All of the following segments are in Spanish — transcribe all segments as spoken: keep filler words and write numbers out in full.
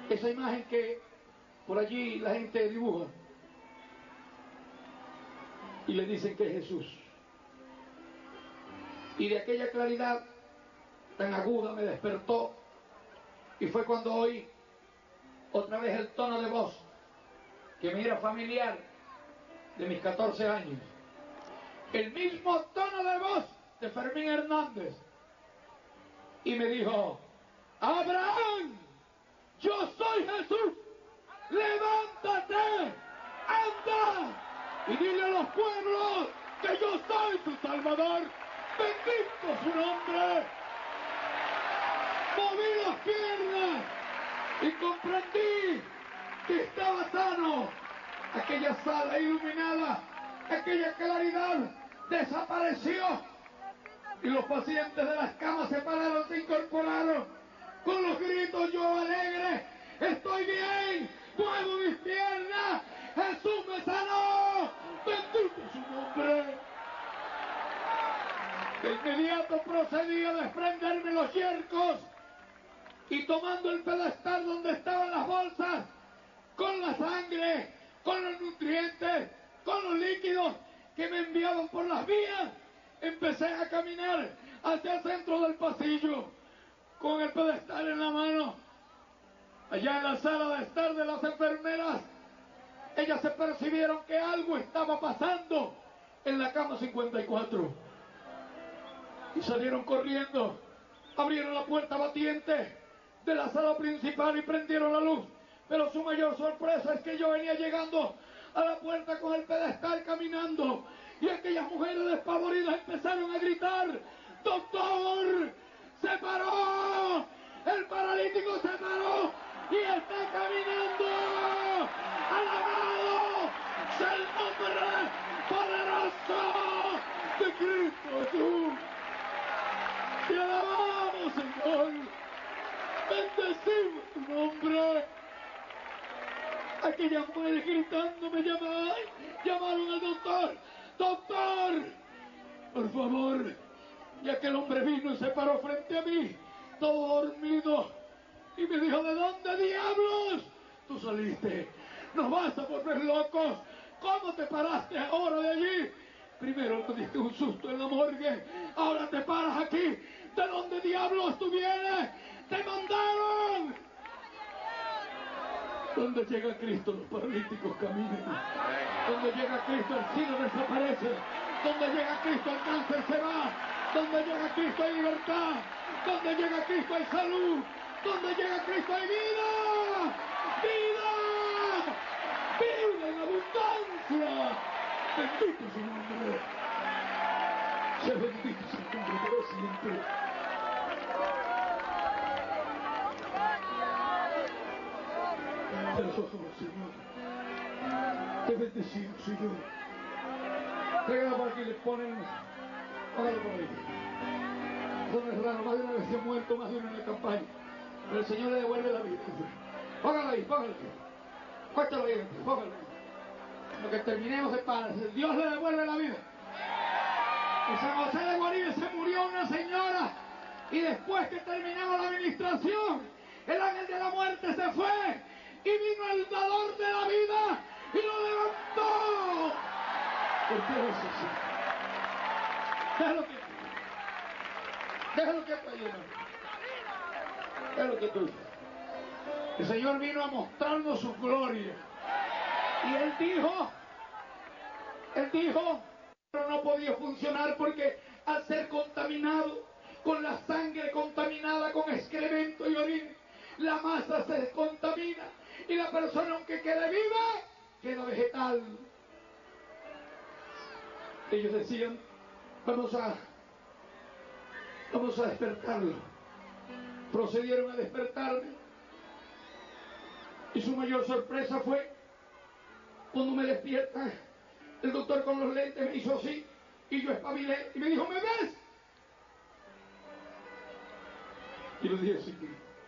esa imagen que por allí la gente dibuja y le dicen que es Jesús. Y de aquella claridad tan aguda me despertó, y fue cuando oí otra vez el tono de voz que me era familiar de mis catorce años, el mismo tono de voz de Fermín Hernández, y me dijo: Abraham, yo soy Jesús, levántate, anda y dile a los pueblos que yo soy tu Salvador. Bendito su nombre. Moví las piernas y comprendí que estaba sano. Aquella sala iluminada, aquella claridad desapareció, y los pacientes de las camas se pararon, se incorporaron con los gritos: yo alegre, estoy bien, muevo mis piernas, Jesús me sanó, bendito su nombre. De inmediato procedí a desprenderme los yercos, y tomando el pedestal donde estaban las bolsas, con la sangre, con los nutrientes, con los líquidos que me enviaban por las vías, empecé a caminar hacia el centro del pasillo, con el pedestal en la mano. Allá en la sala de estar de las enfermeras, ellas se percibieron que algo estaba pasando en la cama cincuenta y cuatro, y salieron corriendo, abrieron la puerta batiente de la sala principal y prendieron la luz. Pero su mayor sorpresa es que yo venía llegando a la puerta con el pedestal caminando, y aquellas mujeres despavoridas empezaron a gritar: ¡Doctor! ¡Se paró! ¡El paralítico se paró y está caminando! ¡Alabado sea el nombre poderoso de Cristo Jesús! ¡Te alabamos, Señor! ¡Bendecimos tu nombre! Aquellas mujeres gritando me llamaban, llamaron al doctor: ¡Doctor! Por favor. Y aquel hombre vino y se paró frente a mí, todo dormido, y me dijo: ¿de dónde diablos tú saliste? ¡Nos vas a volver locos! ¿Cómo te paraste ahora de allí? Primero te diste un susto en la morgue, ahora te paras aquí. ¿De dónde diablos tú vienes? ¡Te mandaron! Donde llega Cristo, los paralíticos caminan. Donde llega Cristo, el cielo desaparece. Donde llega Cristo, el cáncer se va. Donde llega Cristo, hay libertad. Donde llega Cristo, hay salud. Donde llega Cristo, hay vida. ¡Vida! ¡Vida en abundancia! Bendito su nombre. Sea bendito su nombre para siempre. Te alabamos, Señor. Te bendecimos, Señor. Tráigala para aquí, le ponen. Póngalo por ahí. Eso no es raro, más de una vez se ha muerto, más de una en la campaña. Pero el Señor le devuelve la vida. Póngalo ahí, póngalo ahí. Cuéntalo ahí, póngalo ahí. Lo que terminemos de parar, Dios le devuelve la vida. En San José de Guaribe se murió una señora, y después que terminamos la administración, el ángel de la muerte se fue, y vino el dador de la vida y lo levantó. ¿Por qué eso sí? Déjalo que déjalo que te ayude. Déjalo que tú. El Señor vino a mostrarnos su gloria, y Él dijo, Él dijo, pero no podía funcionar porque al ser contaminado con la sangre contaminada con excremento y orina, la masa se contamina y la persona, aunque quede viva, queda vegetal. Ellos decían: vamos a vamos a despertarlo. Procedieron a despertarme, y su mayor sorpresa fue cuando me despierta el doctor con los lentes. Me hizo así y yo espabilé y me dijo: ¿me ves? Y lo dije así: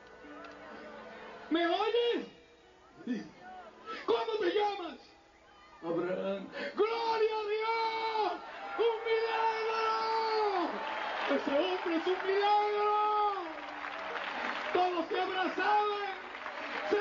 ¿me oyes? ¿Cómo te llamas? Abraham. ¡Gloria a Dios! ¡Un milagro! ¡Ese hombre es un milagro! Todos se abrazaban.